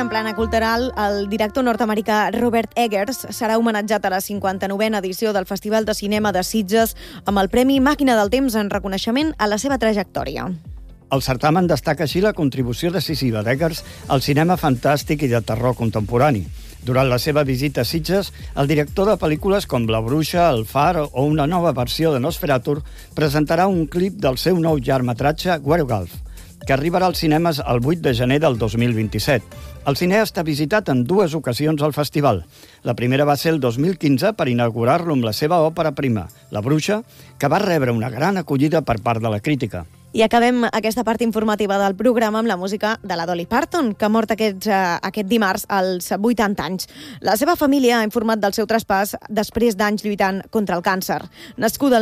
en plana cultural, el director nord-americà Robert Eggers serà homenatjat a la 59a edició del Festival de Cinema de Sitges amb el Premi Màquina del Temps en reconeixement a la seva trajectòria. El certamen destaca així la contribució decisiva d'Eggers al cinema fantàstic i de terror contemporani. Durant la seva visita a Sitges, el director de pel·lícules com La Bruixa, El Far o una nova versió de Nosferatu presentarà un clip del seu nou llargmetratge Werewolf, que arribarà als cinemes el 8 de gener del 2027. El cineasta ha visitat en 2 ocasions al festival. La primera va ser el 2015 per inaugurar-lo amb la seva òpera prima, La Bruixa, que va rebre una gran acollida per part de la crítica. I acabem aquesta part informativa del programa amb la música de la Dolly Parton, que ha mort aquest dimarts als 80 anys. La seva família ha informat del seu traspàs després d'anys lluitant contra el càncer. Nascuda el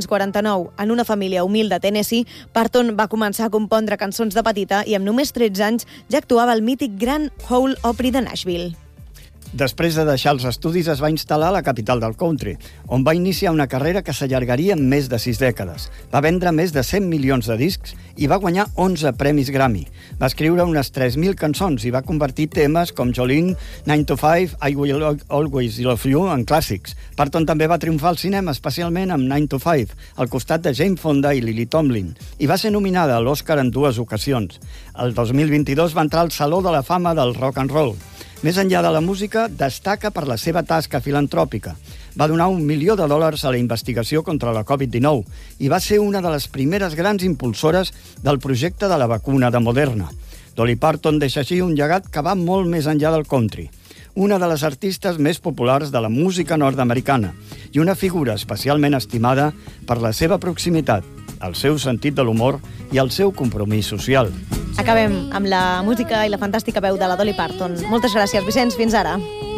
1949 en una família humil de Tennessee, Parton va començar a compondre cançons de petita i amb només 13 anys ja actuava al mític Grand Ole Opry de Nashville. Després de deixar els estudis es va instal·lar a la capital del country, on va iniciar una carrera que s'allargaria en més de 6 dècades. Va vendre més de 100 milions de discs i va guanyar 11 premis Grammy. Va escriure unes 3.000 cançons i va convertir temes com Jolene, 9 to 5, I Will Always Love You en clàssics. Parton també va triomfar al cinema, especialment amb 9 to 5, al costat de Jane Fonda i Lily Tomlin, i va ser nominada a l'Oscar en 2 ocasions. El 2022 va entrar al Saló de la Fama del Rock and Roll. Més enllà de la música, destaca per la seva tasca filantròpica. Va donar $1 milió a la investigació contra la Covid-19 i va ser una de les primeres grans impulsores del projecte de la vacuna de Moderna. Dolly Parton deixa així un llegat que va molt més enllà del country. Una de les artistes més populars de la música nord-americana i una figura especialment estimada per la seva proximitat, el seu sentit de l'humor i el seu compromís social. Acabem amb la música i la fantàstica veu de la Dolly Parton. Moltes gràcies, Vicenç. Fins ara.